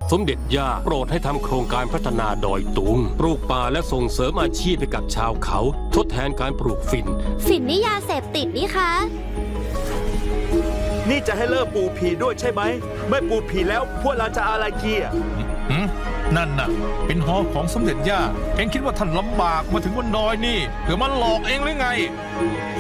สมเด็จย่าโปรดให้ทำโครงการพัฒนาดอยตุงปลูกป่าและส่งเสริมอาชีพให้กับชาวเขาทดแทนการปลูกฝิ่นนี่ยาเสพติดนี่คะนี่จะให้เลิกปลูกผีด้วยใช่ไหมไม่ปลูกผีแล้วพวกเราจะอะไรเกียร์นั่นน่ะเป็นหอของสมเด็จย่าเอ็งคิดว่าท่านลำบากมาถึงบนดอยนี่เพื่อมันหลอกเองหรือไง